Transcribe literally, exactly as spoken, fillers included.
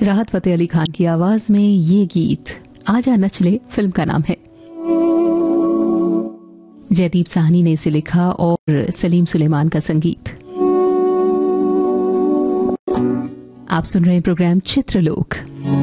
राहत फतेह अली खान की आवाज में ये गीत आजा नचले फिल्म का नाम है। जयदीप साहनी ने इसे लिखा और सलीम सुलेमान का संगीत। आप सुन रहे हैं प्रोग्राम चित्रलोक।